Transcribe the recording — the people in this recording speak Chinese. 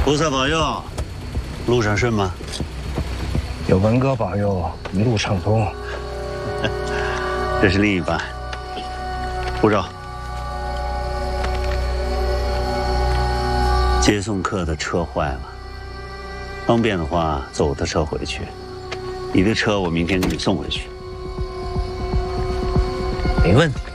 菩萨保佑，路上顺吗？ 有文哥保佑，一路畅通。 这是另一半。护照。接送客的车坏了，方便的话坐我的车回去。你的车我明天给你送回去。 没问题。